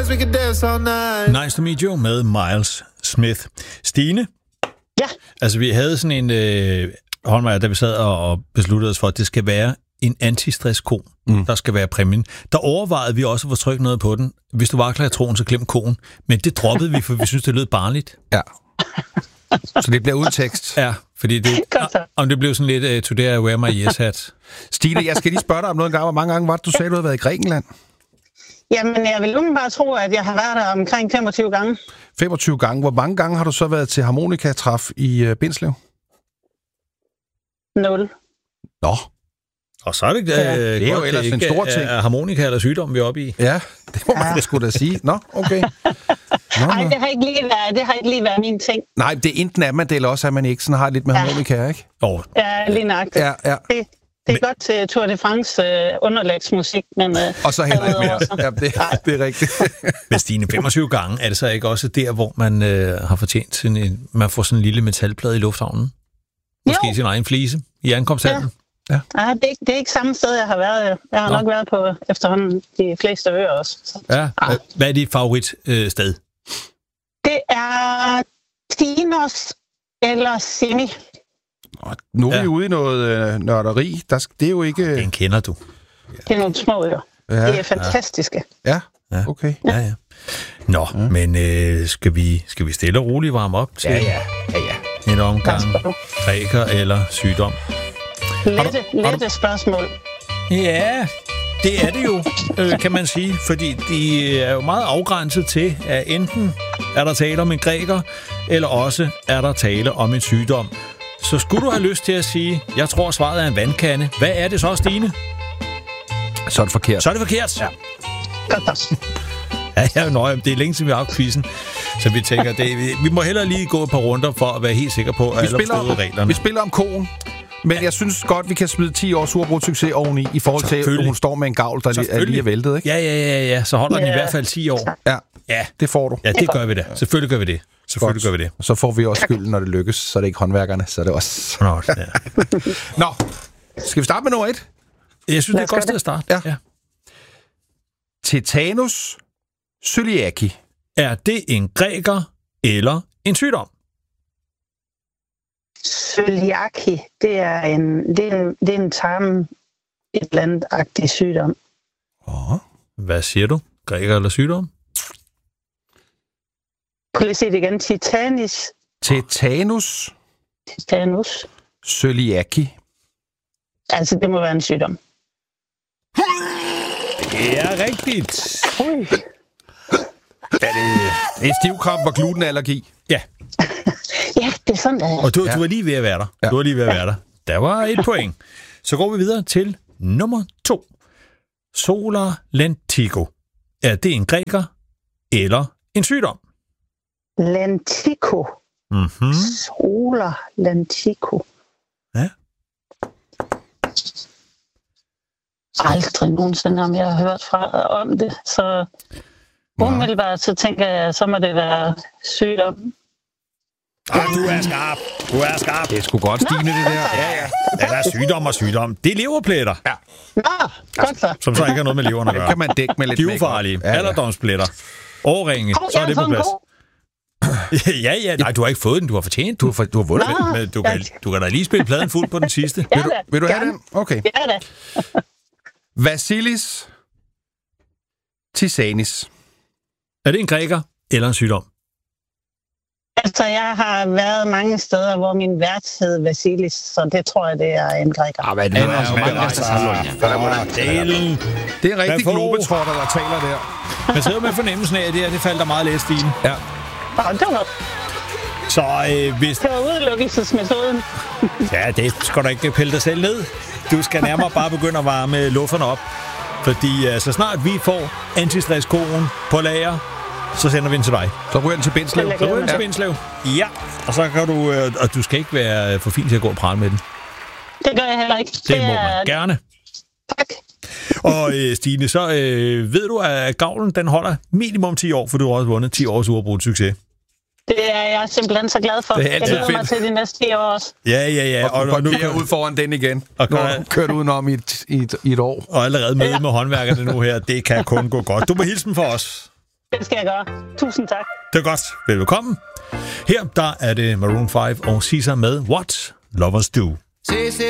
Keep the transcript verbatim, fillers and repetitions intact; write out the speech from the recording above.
dance, we can dance all night. Nice to meet you med Miles Smith. Stine? Ja? Altså, vi havde sådan en øh, håndvejr, da vi sad og, og besluttede os for, at det skal være en antistress-ko, mm. der skal være præmien. Der overvejede vi også at få trykt noget på den. Hvis du vakler i troen, så glem koen. Men det droppede vi, for vi synes, det lød barnligt. Ja. Så det bliver uden tekst. Ja, fordi det, om det blev sådan lidt uh, today I wear my yes hat. Stine, jeg skal lige spørge dig om noget engang. Hvor mange gange var det, du sagde, du havde været i Grækenland? Jamen, jeg vil umiddelbart tro, at jeg har været der omkring femogtyve gange. femogtyve gange. Hvor mange gange har du så været til harmonikatræf i uh, Bindslev? Nul. Nå. Og så er det, øh, ja, det er godt, jo ellers en stor ting. Er harmonika eller sygdom, vi er oppe i? Ja, det må man ja. sgu da sige. Nå, okay. Nej, det har ikke lige været, det har ikke lige været min ting. Nej, det er enten, at man det, eller også, at man ikke sådan har lidt med ja. harmonika, ikke? Oh. Ja, lige nøjagtigt. Ja, ja. Det, det er men... godt til Tour de France uh, underlægsmusik, men... Uh, og så heller ikke mere. Ja, det, det er rigtigt. Men Stine, femogtyve gange, er det så ikke også der, hvor man øh, har fortjent sådan en... Man får sådan en lille metalplade i lufthavnen? Måske jo. Sin egen flise i ankomsthallen? Ja. Ja. Ja, det, er ikke, det er ikke samme sted, jeg har været. Jeg har Nå. nok været på efterhånden de fleste øer også. Så. Ja. Ah. Hvad er dit favorit øh, sted? Det er Tinos eller Simi. Nu er ja. vi ude i noget øh, nørderi. Der, det er jo ikke... Den kender du. Det er nogle små øer. Ja. Det er fantastiske. Ja, okay. Ja, ja. Nå, ja. men øh, skal, vi, skal vi stille og roligt varme op til ja, ja. Ja, ja. en omgang græker eller sygdom? Lette, lette spørgsmål. Ja, det er det jo, øh, kan man sige, fordi de er jo meget afgrænset til, at enten er der tale om en græker, eller også er der tale om en sygdom. Så skulle du have lyst til at sige, jeg tror svaret er en vandkande, hvad er det så, Stine? Så er det forkert. Så er det forkert. Ja. Godt. Ja, ja, nøj, det er længe siden vi har haft quizzen, så vi tænker, det, vi må hellere lige gå et par runder for at være helt sikre på, at alle har forstået reglerne. Vi spiller om koen. Men jeg synes godt, vi kan smide ti års uafbrudt succes oveni, i forhold til, at hun står med en gavl, der er lige er væltet, ikke? Ja, ja, ja, ja. Så holder yeah. den i hvert fald ti år. Ja, ja, det får du. Ja, det gør vi da. Selvfølgelig gør vi det. Selvfølgelig godt. Gør vi det. Så får vi også skylden, når det lykkes, så er det ikke håndværkerne, så er det også... Nå, ja. Nå, skal vi starte med nummer et? Jeg synes, det er et godt sted at starte. Ja. ja. Tetanus cøliaki. Er det en græker eller en sygdom? Cøliaki, det er en, det er en, det er en tarm, et eller andet-agtig sygdom. Oh. Hvad siger du? Græker eller sygdom? Prøv lige at se det igen. Titanis. Tetanus. Tetanus. Cøliaki. Altså, det må være en sygdom. Det er rigtigt. Ui. Er det en stivkramp og glutenallergi? Ja. Ja, det er sådan, der. Og du, ja. du var lige ved at være der. Ja. Du var lige ved at være der. Der var et point. Så går vi videre til nummer to. Solar lentigo. Er det en græker eller en sygdom? Lentigo. Mm-hmm. Solar lentigo. Ja. Aldrig nogensinde, om jeg har hørt fra om det. Så umiddelbart, så tænker jeg, så må det være sygdom. Ah, du er skarp. Du er skarp. Det er sgu godt, Stine, det der. Ja, ja. Ja, der er sygdom og sygdom. Det er leverpletter. Ja. Nå, godt så. Som så ikke har noget med leveren at gøre. Det kan man dække med lidt. De er ufarlige. Ja, ja. Alderdomspletter. Årringe. Oh, så er det på plads. ja, ja. Nej, du har ikke fået den. Du har fortjent. Du har, du har vundet den. Men du kan, du kan da lige spille pladen fuld på den sidste. Ja, vil du, vil du have den? Okay. Ja, da. Vasilis Tisanis. Er det en græker eller en sygdom? Altså, jeg har været mange steder, hvor min vært hed Vasilis, så det tror jeg, det er en græker. Ah, hvad er det? Det er en rigtig globetrotter, der taler der. Man sidder med fornemmelsen af, at det her, det faldt der meget let, Stine. Ja. Ja, det var Så øh, hvis... Det var udelukkelsesmetoden. Ja, det skal du ikke pille dig selv ned. Du skal nærmere bare begynde at varme lufterne op. Fordi øh, så snart vi får antistress-koen på lager, så sender vi den til dig. Så ryger den til Bindslev. Så ryger den til Bindslev. Ja, og så kan du... Øh, og du skal ikke være for fin til at gå og prale med den. Det gør jeg heller ikke. Det, det må man gerne. Tak. Og øh, Stine, så øh, ved du, at gavlen den holder minimum ti år, for du har også vundet ti års uafbrudt succes. Det er jeg simpelthen så glad for. Det er jeg glæder mig til de næste ti år også. Ja, ja, ja. Og, og, og nu kører ud foran den igen. Og nu har kørt udenom i et, i, et, i et år. Og allerede møde ja. med håndværkerne nu her, det kan kun gå godt. Du må hilse dem for os. Det skal jeg gøre. Tusind tak. Det er godt. Velkommen. Her der er det Maroon fem og Caesar med What Lovers Do.